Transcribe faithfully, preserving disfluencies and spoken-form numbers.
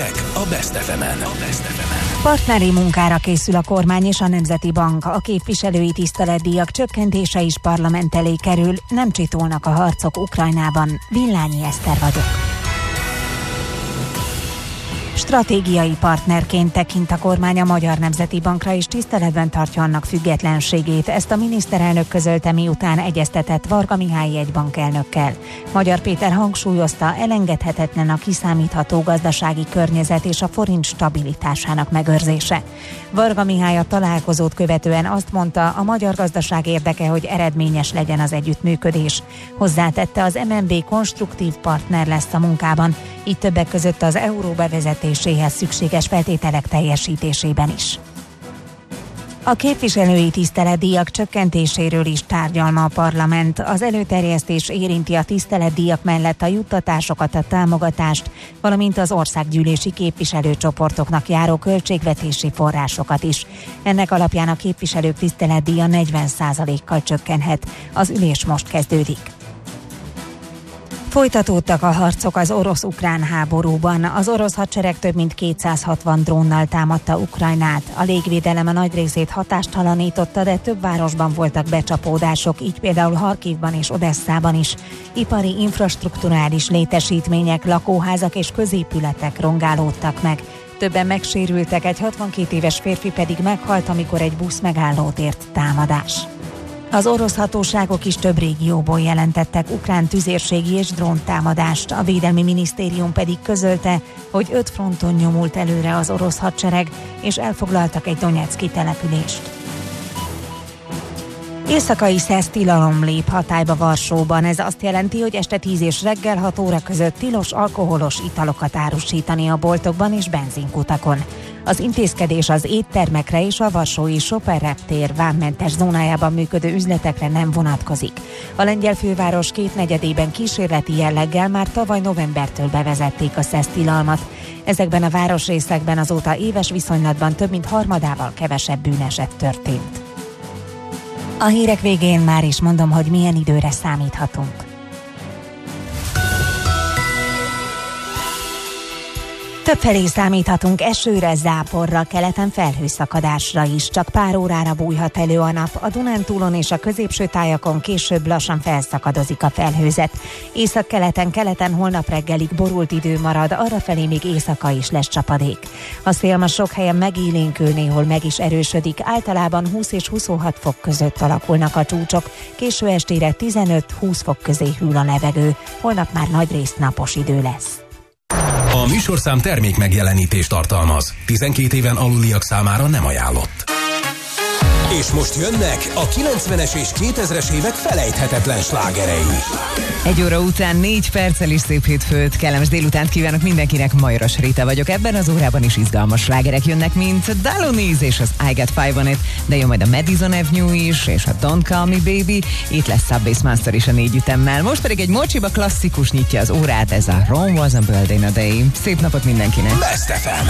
Hírek a Best ef emen. Partneri munkára készül a kormány és a Nemzeti Bank. A képviselői tiszteletdíjak csökkentése is parlament elé kerül. Nem csitulnak a harcok Ukrajnában. Villányi Eszter vagyok. Stratégiai partnerként tekint a kormány a Magyar Nemzeti Bankra, és tiszteletben tartja annak függetlenségét. Ezt a miniszterelnök közölte, miután egyeztetett Varga Mihály jegybankelnökkel. Magyar Péter hangsúlyozta, elengedhetetlen a kiszámítható gazdasági környezet és a forint stabilitásának megőrzése. Varga Mihály a találkozót követően azt mondta, a magyar gazdaság érdeke, hogy eredményes legyen az együttműködés. Hozzátette, az em en bé konstruktív partner lesz a munkában, így többek között az euró bevezetéséhez szükséges feltételek teljesítésében is. A képviselői tiszteletdíjak csökkentéséről is tárgyal ma a parlament. Az előterjesztés érinti a tiszteletdíjak mellett a juttatásokat, a támogatást, valamint az országgyűlési képviselőcsoportoknak járó költségvetési forrásokat is. Ennek alapján a képviselők tiszteletdíja negyven százalékkal csökkenhet. Az ülés most kezdődik. Folytatódtak a harcok az orosz-ukrán háborúban. Az orosz hadsereg több mint kétszázhatvan drónnal támadta Ukrajnát. A légvédelem a nagy részét hatástalanította, de több városban voltak becsapódások, így például Harkivban és Odesszában is. Ipari infrastrukturális létesítmények, lakóházak és középületek rongálódtak meg. Többen megsérültek, egy hatvankét éves férfi pedig meghalt, amikor egy busz megállót ért támadás. Az orosz hatóságok is több régióból jelentettek ukrán tüzérségi és dróntámadást, a Védelmi Minisztérium pedig közölte, hogy öt fronton nyomult előre az orosz hadsereg, és elfoglaltak egy donecki települést. Éjszakai szesz tilalom lép hatályba Varsóban. Ez azt jelenti, hogy este tíz és reggel hat óra között tilos alkoholos italokat árusítani a boltokban és benzinkutakon. Az intézkedés az éttermekre és a varsói Chopin reptér vámmentes zónájában működő üzletekre nem vonatkozik. A lengyel főváros kétnegyedében kísérleti jelleggel már tavaly novembertől bevezették a szesz tilalmat. Ezekben a városrészekben azóta éves viszonylatban több mint harmadával kevesebb bűneset történt. A hírek végén már is mondom, hogy milyen időre számíthatunk. Többfelé számíthatunk esőre, záporra, keleten felhőszakadásra is. Csak pár órára bújhat elő a nap. A Dunántúlon és a középső tájakon később lassan felszakadozik a felhőzet. Északkeleten, keleten holnap reggelig borult idő marad, arrafelé még éjszaka is lesz csapadék. A szél ma sok helyen megélénkül, néhol meg is erősödik. Általában húsz és huszonhat fok között alakulnak a csúcsok. Késő estére tizenöt-húsz fok közé hűl a levegő. Holnap már nagyrészt napos idő lesz. A műsorszám termék megjelenítést tartalmaz. tizenkét éven aluliak számára nem ajánlott. És most jönnek a kilencvenes és kétezres évek felejthetetlen slágerei. Egy óra után négy perccel is szép hétfőt, kellemes délutánt kívánok mindenkinek, Majros Rita vagyok. Ebben az órában is izgalmas slágerek jönnek, mint Daloniz és az I Got Five on It, de jön majd a Madison Avenue is, és a Don't Call Me Baby, itt lesz Subbass Master is a négy ütemmel. Most pedig egy Mocsiba klasszikus nyitja az órát, ez a Rome Was a Bird in a Day. Szép napot mindenkinek! Best ef em.